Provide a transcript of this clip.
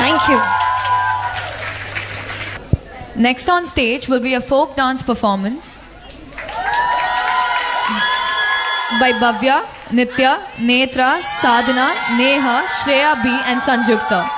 Thank you. Next on stage will be a folk dance performance by Bhavya, Nitya, Netra, Sadhana, Neha, Shreya B and Sanjukta.